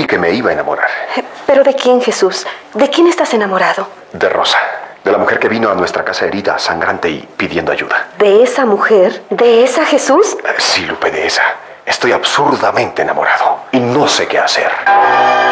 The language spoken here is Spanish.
que me iba a enamorar. ¿Pero de quién, Jesús? ¿De quién estás enamorado? De Rosa, de la mujer que vino a nuestra casa herida, sangrante y pidiendo ayuda. ¿De esa mujer? ¿De esa, Jesús? Sí, Lupe, de esa. Estoy absurdamente enamorado y no sé qué hacer.